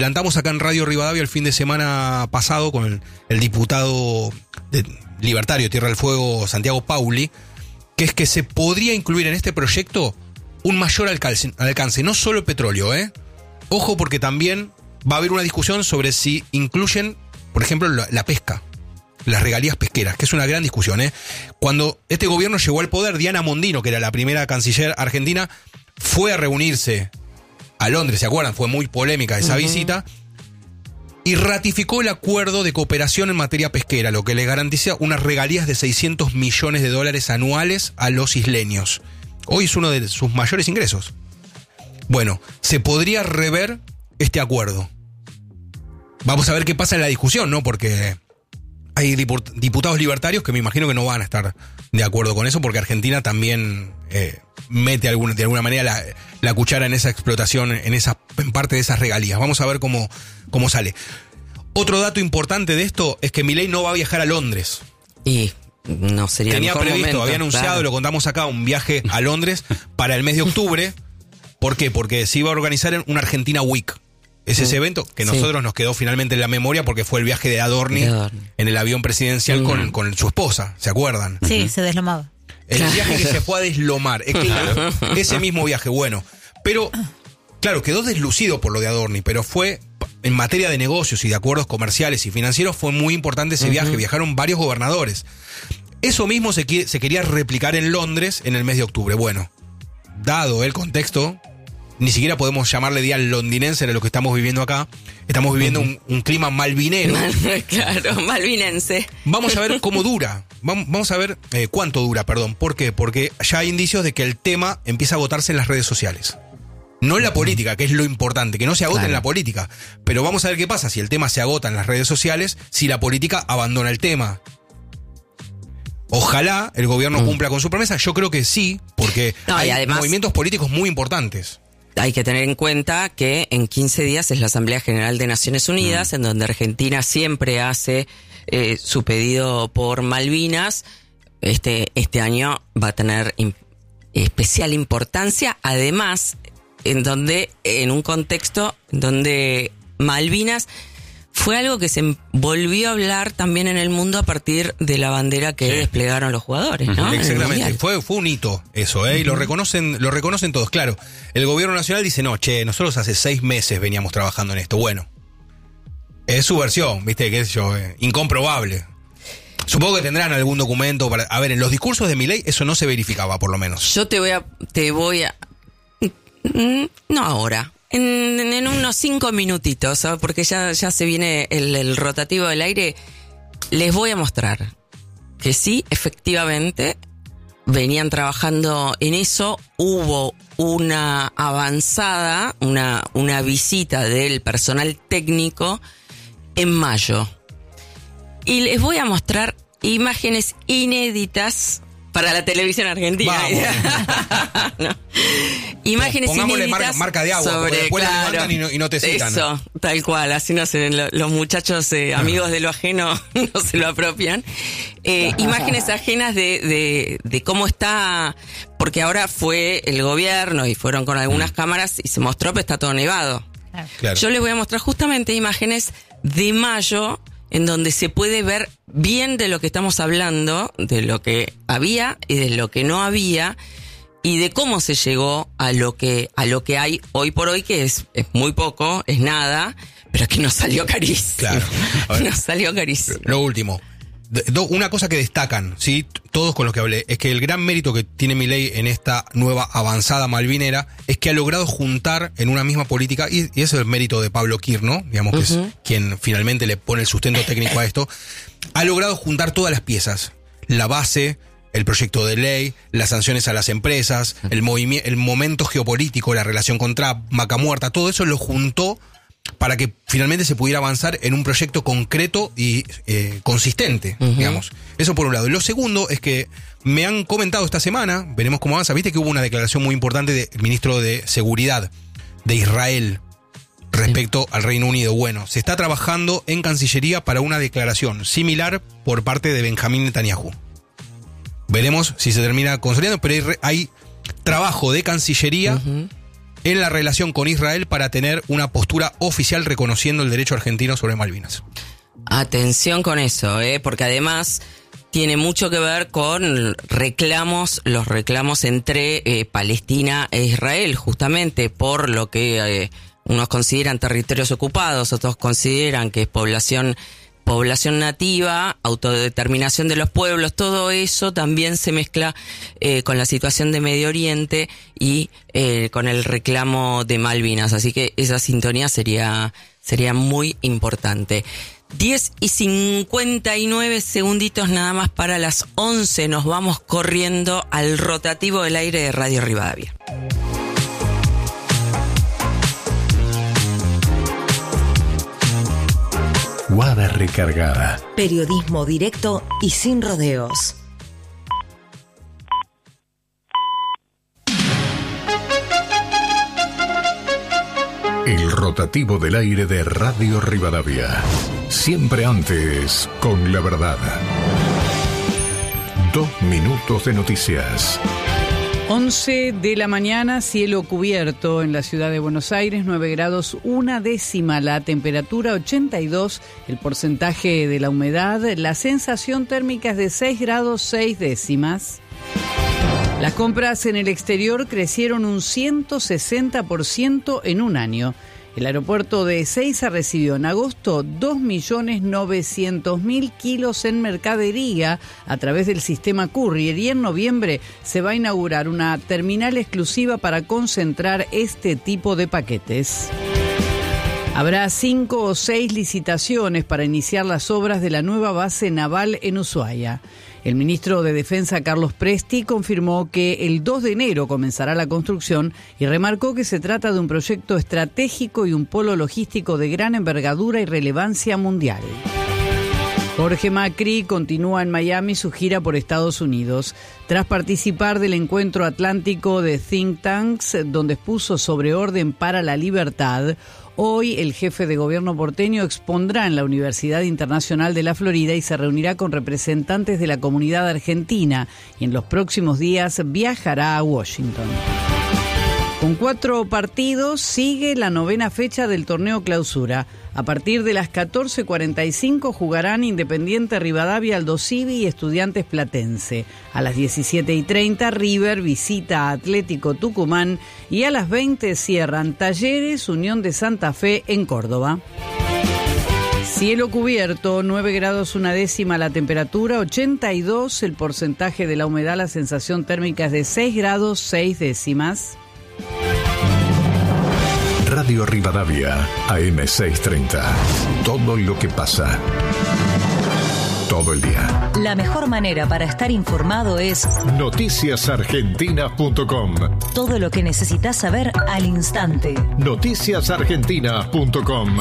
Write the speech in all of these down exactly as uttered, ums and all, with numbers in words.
Adelantamos acá en Radio Rivadavia el fin de semana pasado con el, el diputado de libertario Tierra del Fuego, Santiago Pauli, que es que se podría incluir en este proyecto un mayor alcance, alcance no solo el petróleo, ¿eh? Ojo, porque también va a haber una discusión sobre si incluyen, por ejemplo, la, la pesca, las regalías pesqueras, que es una gran discusión, ¿eh? Cuando este gobierno llegó al poder, Diana Mondino, que era la primera canciller argentina, fue a reunirse a Londres, ¿se acuerdan? Fue muy polémica esa uh-huh. visita, y ratificó el acuerdo de cooperación en materia pesquera, lo que le garantiza unas regalías de seiscientos millones de dólares anuales a los isleños. Hoy es uno de sus mayores ingresos. Bueno, se podría rever este acuerdo. Vamos a ver qué pasa en la discusión, ¿no? Porque hay diputados libertarios que me imagino que no van a estar de acuerdo con eso, porque Argentina también eh, mete algún, de alguna manera la, la cuchara en esa explotación, en esa en parte de esas regalías. Vamos a ver cómo, cómo sale. Otro dato importante de esto es que Milei no va a viajar a Londres. Y no sería Tenía el mejor previsto, momento, había anunciado, claro. Lo contamos acá, un viaje a Londres para el mes de octubre. ¿Por qué? Porque se iba a organizar en una Argentina Week. Es ese evento que nosotros sí. nos quedó finalmente en la memoria porque fue el viaje de Adorni, de Adorni. en el avión presidencial mm. con, con su esposa, ¿se acuerdan? Sí, uh-huh. se deslomaba. El claro. viaje que se fue a deslomar, es claro, ese mismo viaje, bueno. Pero, claro, quedó deslucido por lo de Adorni, pero fue, en materia de negocios y de acuerdos comerciales y financieros, fue muy importante ese uh-huh. viaje, viajaron varios gobernadores. Eso mismo se, se quería replicar en Londres en el mes de octubre. Bueno, dado el contexto, ni siquiera podemos llamarle día londinense de lo que estamos viviendo acá. Estamos viviendo uh-huh. un, un clima malvinero. Claro, malvinense. Vamos a ver cómo dura. Vamos a ver eh, cuánto dura, perdón. ¿Por qué? Porque ya hay indicios de que el tema empieza a agotarse en las redes sociales. No en la política, que es lo importante, que no se agote claro. en la política. Pero vamos a ver qué pasa si el tema se agota en las redes sociales, si la política abandona el tema. Ojalá el gobierno mm. cumpla con su promesa. Yo creo que sí, porque no, hay además, movimientos políticos muy importantes. Hay que tener en cuenta que en quince días es la Asamblea General de Naciones Unidas, mm. en donde Argentina siempre hace eh, su pedido por Malvinas. Este, este año va a tener imp- especial importancia, además, en donde, en un contexto donde Malvinas fue algo que se volvió a hablar también en el mundo a partir de la bandera que sí. desplegaron los jugadores, ¿no? Uh-huh. Exactamente, fue, fue un hito eso, ¿eh? Uh-huh. Y lo reconocen, lo reconocen todos, claro. El gobierno nacional dice, no, che, nosotros hace seis meses veníamos trabajando en esto. Bueno, es su versión, viste, qué sé yo, eh, incomprobable. Supongo que tendrán algún documento para... A ver, en los discursos de Milei eso no se verificaba, por lo menos. Yo te voy a... Te voy a... No ahora. En, en unos cinco minutitos, ¿sabes? Porque ya, ya se viene el, el rotativo del aire. Les voy a mostrar que sí, efectivamente, venían trabajando en eso. Hubo una avanzada, una, una visita del personal técnico en mayo. Y les voy a mostrar imágenes inéditas para la televisión argentina. No. Imágenes Pongámosle inéditas marca, marca de agua, sobre, después claro, la levantan y no, y no te citan. Eso, tal cual, así no se, lo, los muchachos eh, amigos de lo ajeno no se lo apropian. Eh, imágenes ajenas de, de, de cómo está, porque ahora fue el gobierno y fueron con algunas mm. cámaras y se mostró, pero está todo nevado. Claro. Yo les voy a mostrar justamente imágenes de mayo, en donde se puede ver bien de lo que estamos hablando, de lo que había y de lo que no había, y de cómo se llegó a lo que a lo que hay hoy por hoy, que es, es muy poco, es nada, pero que nos salió carísimo. Claro. Nos salió carísimo. Lo último, una cosa que destacan, ¿sí? Todos con los que hablé, es que el gran mérito que tiene Milei en esta nueva avanzada malvinera es que ha logrado juntar en una misma política, y, y eso es el mérito de Pablo Kirno, digamos, que uh-huh. es quien finalmente le pone el sustento técnico a esto, ha logrado juntar todas las piezas, la base, el proyecto de ley, las sanciones a las empresas, el, movimi- el momento geopolítico, la relación con Trump, Vaca Muerta, todo eso lo juntó para que finalmente se pudiera avanzar en un proyecto concreto y eh, consistente, uh-huh. digamos. Eso por un lado. Y lo segundo es que me han comentado esta semana, veremos cómo avanza, viste que hubo una declaración muy importante del ministro de Seguridad de Israel respecto sí. al Reino Unido. Bueno, se está trabajando en Cancillería para una declaración similar por parte de Benjamín Netanyahu. Veremos si se termina consolidando, pero hay, hay trabajo de Cancillería uh-huh. en la relación con Israel para tener una postura oficial reconociendo el derecho argentino sobre Malvinas. Atención con eso, ¿eh? Porque además tiene mucho que ver con reclamos, los reclamos entre eh, Palestina e Israel, justamente por lo que eh, unos consideran territorios ocupados, otros consideran que es población población nativa, autodeterminación de los pueblos, todo eso también se mezcla eh, con la situación de Medio Oriente y eh, con el reclamo de Malvinas, así que esa sintonía sería, sería muy importante. diez y cincuenta y nueve segunditos nada más para las once, nos vamos corriendo al rotativo del aire de Radio Rivadavia. Guada Recargada. Periodismo directo y sin rodeos. El rotativo del aire de Radio Rivadavia. Siempre antes, con la verdad. Dos minutos de noticias. once de la mañana, cielo cubierto en la ciudad de Buenos Aires, nueve grados una décima, la temperatura ochenta y dos, el porcentaje de la humedad, la sensación térmica es de seis grados seis décimas. Las compras en el exterior crecieron un ciento sesenta por ciento en un año. El aeropuerto de Ezeiza recibió en agosto dos millones novecientos mil kilos en mercadería a través del sistema Courier y en noviembre se va a inaugurar una terminal exclusiva para concentrar este tipo de paquetes. Habrá cinco o seis licitaciones para iniciar las obras de la nueva base naval en Ushuaia. El ministro de Defensa, Carlos Presti, confirmó que el dos de enero comenzará la construcción y remarcó que se trata de un proyecto estratégico y un polo logístico de gran envergadura y relevancia mundial. Jorge Macri continúa en Miami su gira por Estados Unidos. Tras participar del encuentro atlántico de Think Tanks, donde expuso sobre orden para la libertad, hoy el jefe de gobierno porteño expondrá en la Universidad Internacional de la Florida y se reunirá con representantes de la comunidad argentina y en los próximos días viajará a Washington. Con cuatro partidos sigue la novena fecha del torneo Clausura. A partir de las catorce cuarenta y cinco jugarán Independiente Rivadavia, Aldo Civi y Estudiantes Platense. A las diecisiete y treinta River visita a Atlético Tucumán y a las veinte cierran Talleres, Unión de Santa Fe en Córdoba. Cielo cubierto, nueve grados una décima la temperatura, ochenta y dos el porcentaje de la humedad, la sensación térmica es de seis grados seis décimas. Radio Rivadavia, A M seiscientos treinta. Todo lo que pasa. Todo el día. La mejor manera para estar informado es noticias argentinas punto com. todo lo que necesitas saber al instante. noticias argentinas punto com.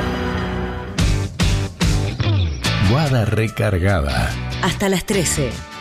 Guada Recargada. Hasta las trece.